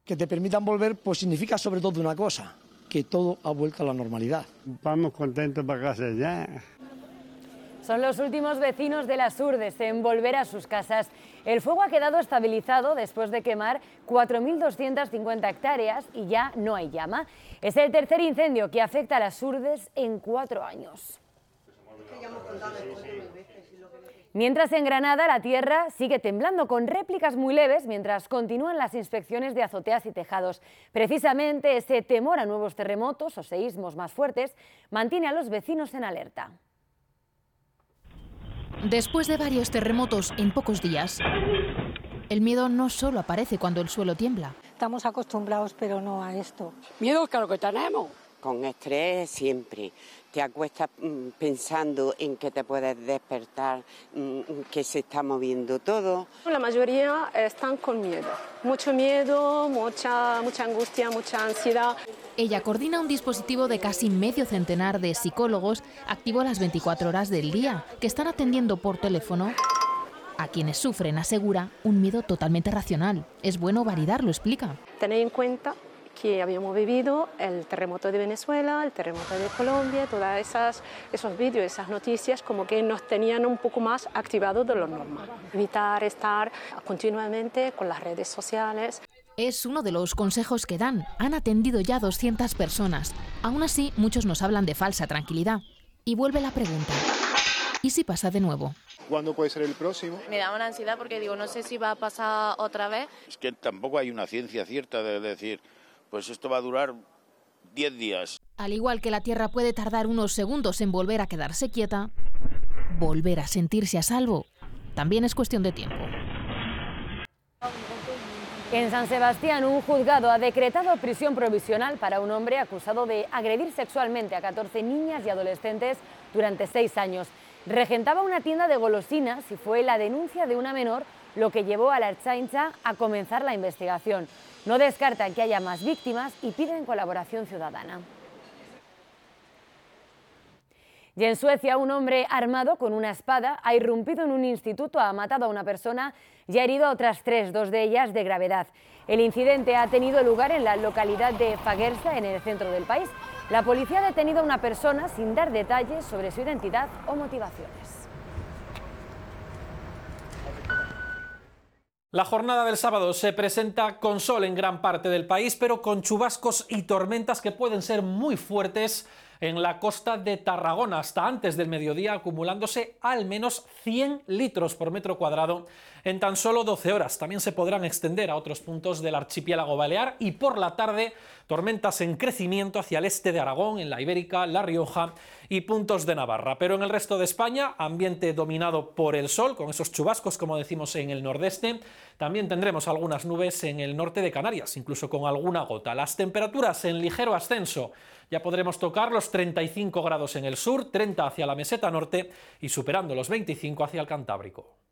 que te permitan volver, pues significa sobre todo una cosa, que todo ha vuelto a la normalidad. Vamos contentos para casa ya. Son los últimos vecinos de Las Hurdes en volver a sus casas. El fuego ha quedado estabilizado después de quemar 4.250 hectáreas y ya no hay llama. Es el tercer incendio que afecta a Las Hurdes en 4 años. Mientras en Granada la tierra sigue temblando con réplicas muy leves mientras continúan las inspecciones de azoteas y tejados. Precisamente ese temor a nuevos terremotos o seísmos más fuertes mantiene a los vecinos en alerta. Después de varios terremotos en pocos días, el miedo no solo aparece cuando el suelo tiembla. Estamos acostumbrados, pero no a esto. Miedo, claro que tenemos. Con estrés siempre. Te acuestas pensando en que te puedes despertar, que se está moviendo todo. La mayoría están con miedo. Mucho miedo, mucha angustia, mucha ansiedad. Ella coordina un dispositivo de casi medio centenar de psicólogos activo las 24 horas del día, que están atendiendo por teléfono a quienes sufren, asegura, un miedo totalmente racional. Es bueno validarlo, explica. Tened en cuenta que habíamos vivido el terremoto de Venezuela, el terremoto de Colombia, todas esos vídeos, esas noticias como que nos tenían un poco más activados de lo normal. Evitar estar continuamente con las redes sociales. Es uno de los consejos que dan. Han atendido ya 200 personas. Aún así, muchos nos hablan de falsa tranquilidad. Y vuelve la pregunta. ¿Y si pasa de nuevo? ¿Cuándo puede ser el próximo? Me da una ansiedad porque digo, no sé si va a pasar otra vez. Es que tampoco hay una ciencia cierta de decir, pues esto va a durar 10 días. Al igual que la Tierra puede tardar unos segundos en volver a quedarse quieta, volver a sentirse a salvo también es cuestión de tiempo. En San Sebastián, un juzgado ha decretado prisión provisional para un hombre acusado de agredir sexualmente a 14 niñas y adolescentes durante 6 años. Regentaba una tienda de golosinas y fue la denuncia de una menor lo que llevó a la Ertzaintza a comenzar la investigación. No descartan que haya más víctimas y piden colaboración ciudadana. Y en Suecia, un hombre armado con una espada ha irrumpido en un instituto, ha matado a una persona y ha herido a otras 3, 2 de ellas de gravedad. El incidente ha tenido lugar en la localidad de Fagersta, en el centro del país. La policía ha detenido a una persona sin dar detalles sobre su identidad o motivaciones. La jornada del sábado se presenta con sol en gran parte del país, pero con chubascos y tormentas que pueden ser muy fuertes en la costa de Tarragona, hasta antes del mediodía, acumulándose al menos 100 litros por metro cuadrado en tan solo 12 horas. También se podrán extender a otros puntos del archipiélago balear y por la tarde tormentas en crecimiento hacia el este de Aragón, en la Ibérica, La Rioja y puntos de Navarra. Pero en el resto de España, ambiente dominado por el sol, con esos chubascos, como decimos, en el nordeste. También tendremos algunas nubes en el norte de Canarias, incluso con alguna gota. Las temperaturas en ligero ascenso. Ya podremos tocar los 35 grados en el sur, 30 hacia la meseta norte y superando los 25 hacia el Cantábrico.